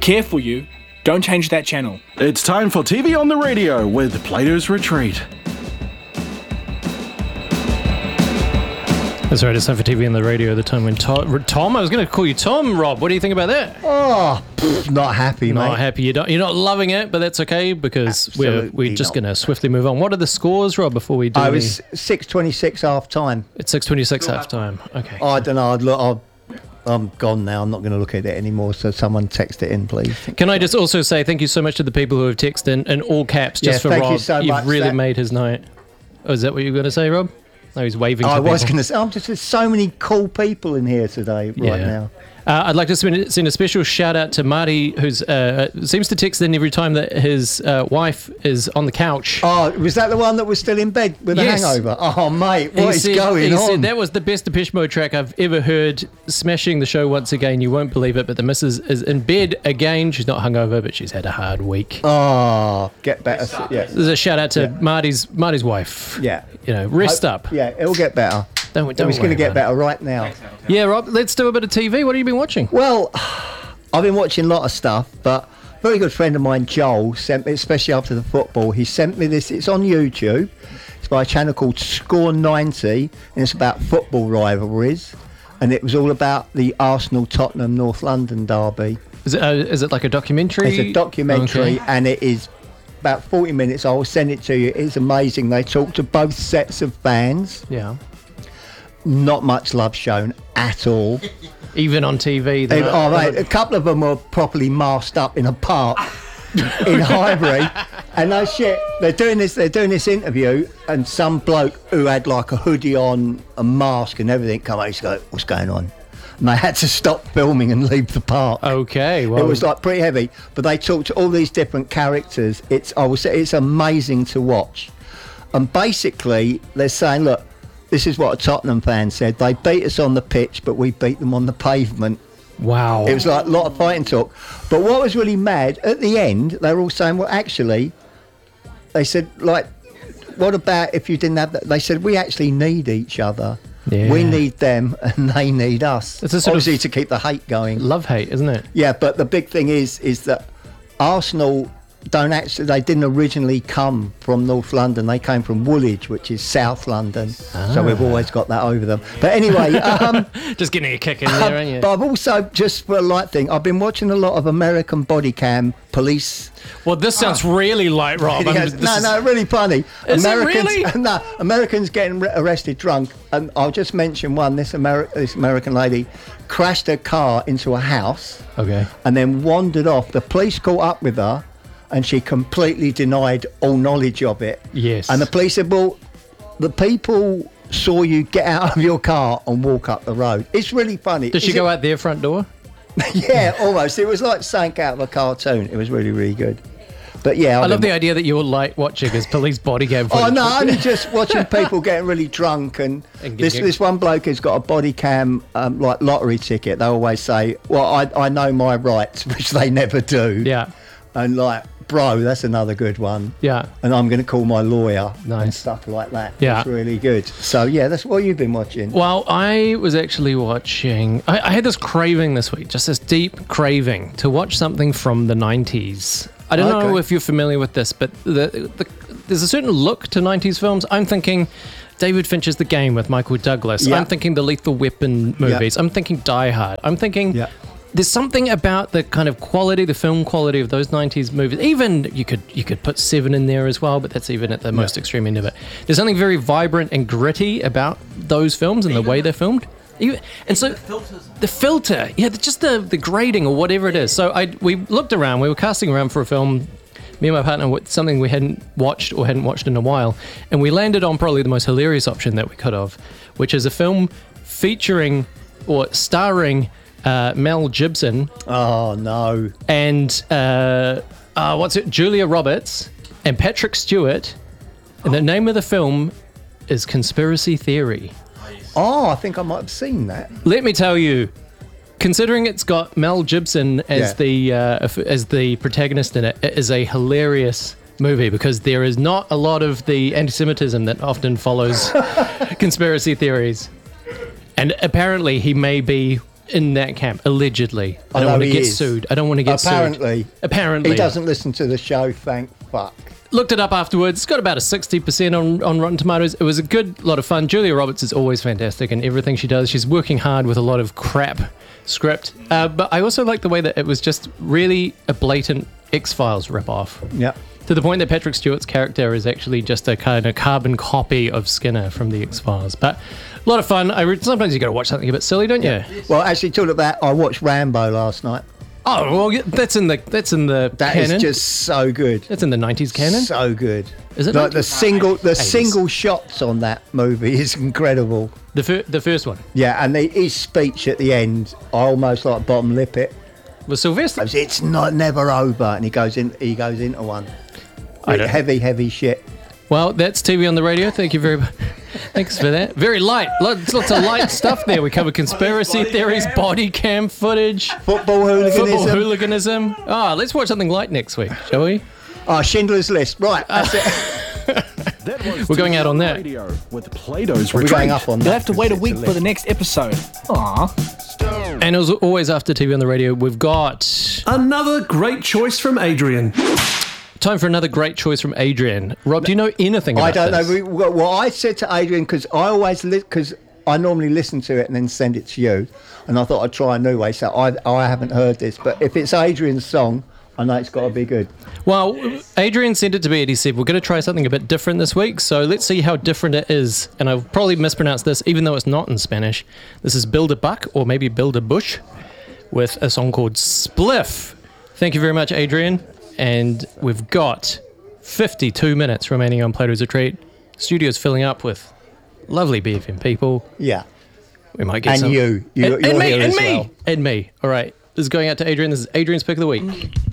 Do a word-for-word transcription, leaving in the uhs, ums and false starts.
Careful you, don't change that channel. It's time for T V on the radio with Plato's Retreat. That's right, it's time for T V on the radio, the time when Tom, Tom I was going to call you Tom, Rob. What do you think about that? Oh, pff, not happy, mate. Not happy. You don't, you're not loving it, but that's okay because we're, we're just going to swiftly move on. What are the scores, Rob, before we do I any... was six twenty-six half time. It's six twenty-six half time. Okay. I don't know. I'd look, I'll, I'm gone now. I'm not going to look at it anymore. So someone text it in, please. Can I just also say thank you so much to the people who have texted in, in all caps just Yeah, for thank Rob. you so You've much. really That- made his night. Oh, is that what you were going to say, Rob? No, he's waving to I was people. going to say, I'm just, there's so many cool people in here today, right Yeah. now. Uh, I'd like to send, send a special shout out to Marty, who's uh, seems to text in every time that his uh, wife is on the couch. Oh, was that the one that was still in bed with Yes. a hangover? Oh, mate, He what is said- going he on? said that was the best Depeche Mode track I've ever heard, smashing the show once again. You won't believe it, but the missus is in bed again. She's not hungover, but she's had a hard week. Oh, get better. Yeah. There's a shout out to Yeah. Marty's Marty's wife. Yeah. You know, rest Hope- up. Yeah, it'll get better. Don't, don't It's going worry to get about better right now. it. Yeah, Rob, let's do a bit of T V. What have you been watching? Well, I've been watching a lot of stuff, but a very good friend of mine, Joel, sent me, especially after the football, he sent me this. It's on YouTube. It's by a channel called Score ninety, and it's about football rivalries. And it was all about the Arsenal-Tottenham North London derby. Is it, uh, is it like a documentary? It's a documentary, Okay. and it is about forty minutes. I will send it to you. It's amazing. They talk to both sets of fans. Yeah. Not much love shown at all. Even on T V. They, they're oh, not- mate, a couple of them were properly masked up in a park in Highbury, and no shit. They're doing this. They're doing this interview, and some bloke who had like a hoodie on, a mask, and everything come out. He's go, "What's going on?" And they had to stop filming and leave the park. Okay, well, It was like pretty heavy, but they talked to all these different characters. It's I will say it's amazing to watch, and basically they're saying, look, this is what a Tottenham fan said. They beat us on the pitch, but we beat them on the pavement. wow. It was like a lot of fighting talk. But what was really mad, at the end, they were all saying, well, actually, they said, like, what about if you didn't have that? They said, we actually need each other. Yeah. We need them and they need us. It's a sort Obviously of to keep the hate going. love hate, isn't it? Yeah, but the big thing is is that Arsenal don't actually, they didn't originally come from North London. They came from Woolwich, which is South London. So we've always got that over them. But anyway, um, Just getting a kick in there, aren't you? but I've also, just for a light thing, I've been watching a lot of American body cam police. Well, this sounds really light, Rob. I mean, Yes, this no, is- no, really funny. Is it Americans, really? no, Americans getting re- arrested drunk. And I'll just mention one. This, Ameri- this American lady crashed her car into a house Okay. and then wandered off. The police caught up with her, and she completely denied all knowledge of it. Yes. And the police said, well, the people saw you get out of your car and walk up the road. It's really funny. Did she Is go it- out their front door? Yeah, almost. It was like something out of a cartoon. It was really, really good. But yeah, I I've love the been- idea that you're light watching as police body cam Oh footage. no, only just watching people getting really drunk, and, And this getting- this one bloke has got a body cam um, like lottery ticket. They always say, "Well, I I know my rights," which they never do. Yeah. And like, bro, that's another good one. Yeah. And I'm going to call my lawyer and Nice. stuff like that. Yeah. It's really good. So yeah, that's what you've been watching. Well, I was actually watching. I, I had this craving this week, just this deep craving to watch something from the nineties. I don't know Okay. if you're familiar with this, but the, the, there's a certain look to nineties films. I'm thinking David Fincher's The Game with Michael Douglas. Yeah. I'm thinking the Lethal Weapon movies. I'm thinking Die Hard. I'm thinking. Yeah. There's something about the kind of quality, the film quality of those nineties movies. Even you could you could put Seven in there as well, but that's even at the most extreme end of it. There's something very vibrant and gritty about those films and the way they're filmed. Even, and so the filter, yeah, the, just the the grading or whatever it is. So I we looked around, we were casting around for a film. Me and my partner with something we hadn't watched or hadn't watched in a while, and we landed on probably the most hilarious option that we could have, which is a film featuring or starring uh, Mel Gibson Oh no. and uh, uh, what's it? Julia Roberts and Patrick Stewart. And the name of the film is Conspiracy Theory. Oh, I think I might have seen that. Let me tell you, considering it's got Mel Gibson as Yeah. the uh, as the protagonist in it, it is a hilarious movie because there is not a lot of the anti-Semitism that often follows conspiracy theories. And apparently he may be in that camp, allegedly. I I don't know want to he get is. sued. I don't want to get Apparently. sued. Apparently. He doesn't listen to the show, thank fuck. Looked it up afterwards. It's got about a sixty percent on, on Rotten Tomatoes. It was a good lot of fun. Julia Roberts is always fantastic in everything she does. She's working hard with a lot of crap script. Uh, but I also like the way that it was just really a blatant X-Files ripoff. Yeah. To the point that Patrick Stewart's character is actually just a kind of carbon copy of Skinner from the X-Files. But a lot of fun. I re- Sometimes you got to watch something a bit silly, don't you? Well, actually, talking about, I watched Rambo last night. Oh, well, yeah, that's in the that's in the That is canon. just so good. That's in the nineties canon. So good. Is it like the nineties? single the eighties. single shots on that movie is incredible. The fir- the first one Yeah, and the, his speech at the end, I almost like bottom lip it. was Sylvester. Goes, it's not never over, and he goes in. He goes into one. I don't- heavy, heavy shit. Well, that's T V on the radio. Thank you very much. Thanks for that. Very light. Lots, lots of light stuff there. We cover conspiracy theories, body cam footage, Football hooliganism. football hooliganism. Ah, let's watch something light next week, shall we? Oh, Schindler's List. Right, that's it. That was We're going out on that. Radio with Plato's We're Retreat. going up on that. You'll have to wait a It's week for the list. next episode. Aww. And as always, after T V on the radio, we've got Another great choice from Adrian. time for another great choice from Adrian. Rob, do you know anything about I don't this? know. We- Well, well, I said to Adrian, because I always because I normally listen to it and then send it to you, and I thought I'd try a new way. So I I haven't heard this, but if it's Adrian's song, I know it's got to be good. Well, Adrian sent it to me and he said, we're going to try something a bit different this week, so let's see how different it is. And I'll probably mispronounce this, even though it's not in Spanish. This is Build a Buck, or maybe Build a Bush, with a song called Spliff. Thank you very much, Adrian. And we've got fifty-two minutes remaining on Plato's Retreat. Studio's filling up with lovely B F M people. Yeah. We might get And some. you. You- and, you're and me, here and as me, well. and me. All right. This is going out to Adrian. This is Adrian's Pick of the Week.